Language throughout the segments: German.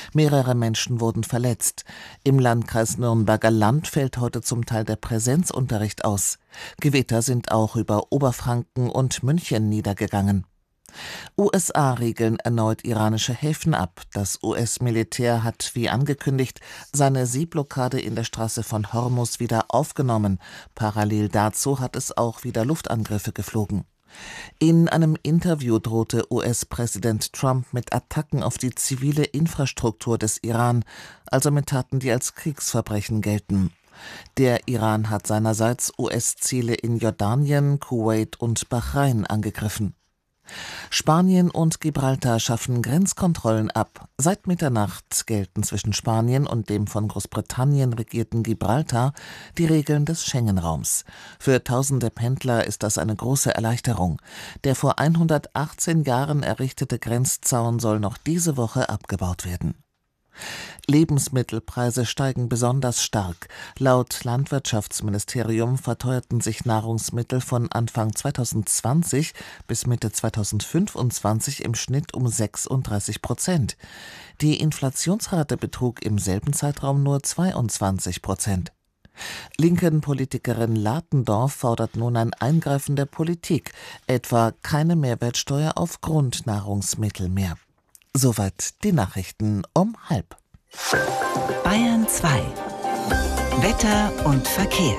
Mehrere Menschen wurden verletzt. Im Landkreis Nürnberger Land fällt heute zum Teil der Präsenzunterricht aus. Gewitter sind auch über Oberfranken und München niedergegangen. USA riegeln erneut iranische Häfen ab. Das US-Militär hat, wie angekündigt, seine Seeblockade in der Straße von Hormuz wieder aufgenommen. Parallel dazu hat es auch wieder Luftangriffe geflogen. In einem Interview drohte US-Präsident Trump mit Attacken auf die zivile Infrastruktur des Iran, also mit Taten, die als Kriegsverbrechen gelten. Der Iran hat seinerseits US-Ziele in Jordanien, Kuwait und Bahrain angegriffen. Spanien und Gibraltar schaffen Grenzkontrollen ab. Seit Mitternacht gelten zwischen Spanien und dem von Großbritannien regierten Gibraltar die Regeln des Schengen-Raums. Für tausende Pendler ist das eine große Erleichterung. Der vor 118 Jahren errichtete Grenzzaun soll noch diese Woche abgebaut werden. Lebensmittelpreise steigen besonders stark. Laut Landwirtschaftsministerium verteuerten sich Nahrungsmittel von Anfang 2020 bis Mitte 2025 im Schnitt um 36%. Die Inflationsrate betrug im selben Zeitraum nur 22%. Linken-Politikerin Latendorf fordert nun ein Eingreifen der Politik, etwa keine Mehrwertsteuer auf Grundnahrungsmittel mehr. Soweit die Nachrichten um 12:30. Bayern 2. Wetter und Verkehr.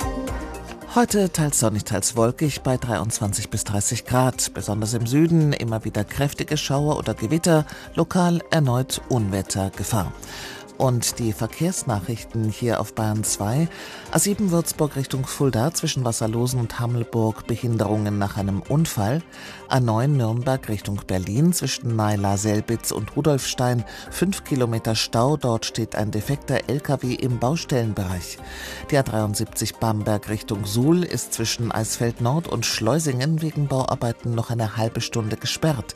Heute teils sonnig, teils wolkig bei 23 bis 30 Grad. Besonders im Süden immer wieder kräftige Schauer oder Gewitter, lokal erneut Unwettergefahr. Und die Verkehrsnachrichten hier auf Bayern 2. A7 Würzburg Richtung Fulda zwischen Wasserlosen und Hammelburg Behinderungen nach einem Unfall. A9 Nürnberg Richtung Berlin zwischen Naila-Selbitz und Rudolfstein 5 Kilometer Stau. Dort steht ein defekter LKW im Baustellenbereich. Die A73 Bamberg Richtung Suhl ist zwischen Eisfeld Nord und Schleusingen wegen Bauarbeiten noch eine halbe Stunde gesperrt.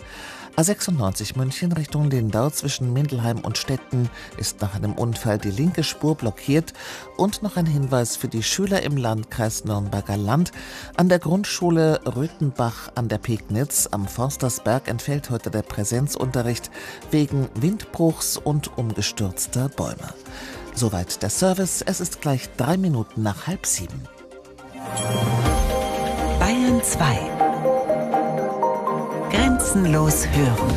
A96 München Richtung Lindau zwischen Mindelheim und Stetten ist nach einem Unfall die linke Spur blockiert. Und noch ein Hinweis für die Schüler im Landkreis Nürnberger Land. An der Grundschule Röthenbach an der Pegnitz am Forstersberg entfällt heute der Präsenzunterricht wegen Windbruchs und umgestürzter Bäume. Soweit der Service. Es ist gleich 3 Minuten nach 6:30. Bayern 2. Grenzenlos hören.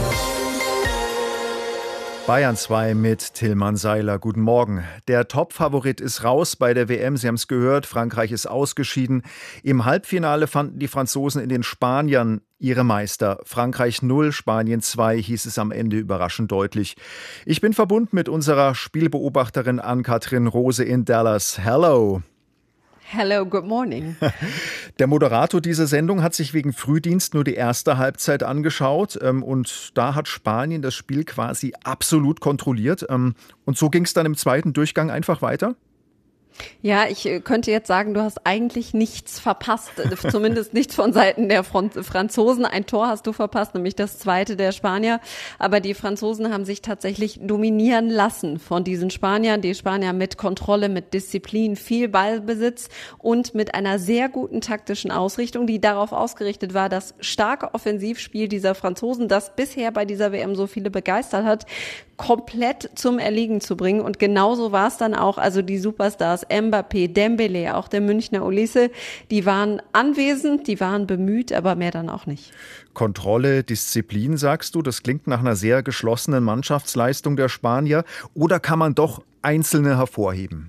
Bayern 2 mit Tillmann Seiler. Guten Morgen. Der Top-Favorit ist raus bei der WM. Sie haben es gehört, Frankreich ist ausgeschieden. Im Halbfinale fanden die Franzosen in den Spaniern ihre Meister. Frankreich 0, Spanien 2 hieß es am Ende überraschend deutlich. Ich bin verbunden mit unserer Spielbeobachterin Ann-Kathrin Rose in Dallas. Hello. Hello, good morning. Der Moderator dieser Sendung hat sich wegen Frühdienst nur die erste Halbzeit angeschaut und da hat Spanien das Spiel quasi absolut kontrolliert. Und so ging es dann im zweiten Durchgang einfach weiter? Ja, ich könnte jetzt sagen, du hast eigentlich nichts verpasst, zumindest nichts von Seiten der Franzosen. Ein Tor hast du verpasst, nämlich das zweite der Spanier. Aber die Franzosen haben sich tatsächlich dominieren lassen von diesen Spaniern. Die Spanier mit Kontrolle, mit Disziplin, viel Ballbesitz und mit einer sehr guten taktischen Ausrichtung, die darauf ausgerichtet war, das starke Offensivspiel dieser Franzosen, das bisher bei dieser WM so viele begeistert hat, komplett zum Erliegen zu bringen. Und genauso war es dann auch. Also die Superstars Mbappé, Dembélé, auch der Münchner Olise, die waren anwesend, die waren bemüht, aber mehr dann auch nicht. Kontrolle, Disziplin, sagst du, das klingt nach einer sehr geschlossenen Mannschaftsleistung der Spanier. Oder kann man doch Einzelne hervorheben?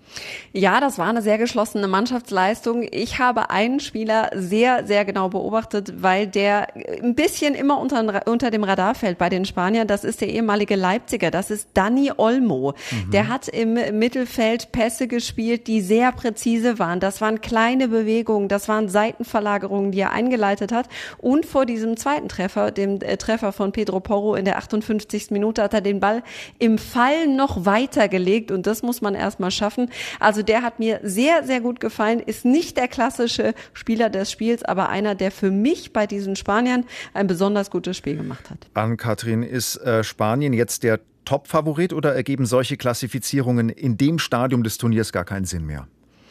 Ja, das war eine sehr geschlossene Mannschaftsleistung. Ich habe einen Spieler sehr, sehr genau beobachtet, weil der ein bisschen immer unter dem Radar fällt bei den Spaniern. Das ist der ehemalige Leipziger, das ist Dani Olmo. Der hat im Mittelfeld Pässe gespielt, die sehr präzise waren. Das waren kleine Bewegungen, das waren Seitenverlagerungen, die er eingeleitet hat. Und vor diesem zweiten Treffer, dem Treffer von Pedro Porro in der 58. Minute, hat er den Ball im Fall noch weitergelegt. Und das muss man erstmal schaffen. Also der hat mir sehr, sehr gut gefallen, ist nicht der klassische Spieler des Spiels, aber einer, der für mich bei diesen Spaniern ein besonders gutes Spiel gemacht hat. Ann-Kathrin, ist Spanien jetzt der Top-Favorit oder ergeben solche Klassifizierungen in dem Stadium des Turniers gar keinen Sinn mehr?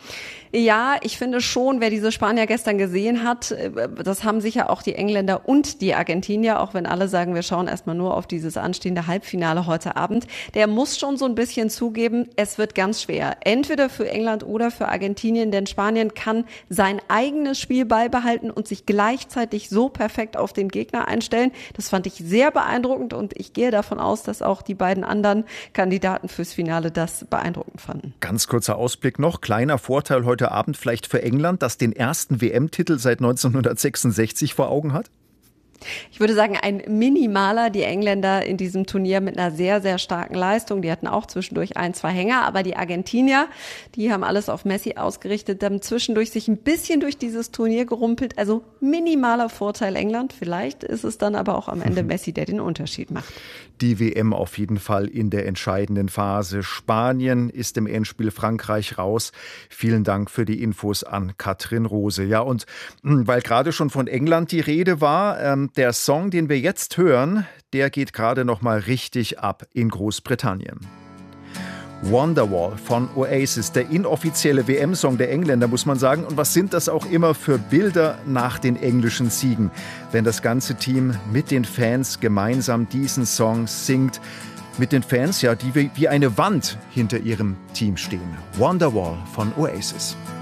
Ja, ich finde schon, wer diese Spanier gestern gesehen hat, das haben sicher auch die Engländer und die Argentinier, auch wenn alle sagen, wir schauen erstmal nur auf dieses anstehende Halbfinale heute Abend, der muss schon so ein bisschen zugeben, es wird ganz schwer. Entweder für England oder für Argentinien, denn Spanien kann sein eigenes Spiel beibehalten und sich gleichzeitig so perfekt auf den Gegner einstellen. Das fand ich sehr beeindruckend und ich gehe davon aus, dass auch die beiden anderen Kandidaten fürs Finale das beeindruckend fanden. Ganz kurzer Ausblick noch. Kleiner Vorteil heute Abend vielleicht für England, das den ersten WM-Titel seit 1966 vor Augen hat? Ich würde sagen, ein minimaler, die Engländer in diesem Turnier mit einer sehr, sehr starken Leistung. Die hatten auch zwischendurch 1, 2 Hänger, aber die Argentinier, die haben alles auf Messi ausgerichtet, haben zwischendurch sich ein bisschen durch dieses Turnier gerumpelt. Also minimaler Vorteil England. Vielleicht ist es dann aber auch am Ende Messi, der den Unterschied macht. Die WM auf jeden Fall in der entscheidenden Phase. Spanien ist im Endspiel, Frankreich raus. Vielen Dank für die Infos an Katrin Rose. Ja, und weil gerade schon von England die Rede war, der Song, den wir jetzt hören, der geht gerade noch mal richtig ab in Großbritannien. Wonderwall von Oasis, der inoffizielle WM-Song der Engländer, muss man sagen. Und was sind das auch immer für Bilder nach den englischen Siegen, wenn das ganze Team mit den Fans gemeinsam diesen Song singt. Mit den Fans, ja, die wie eine Wand hinter ihrem Team stehen. Wonderwall von Oasis.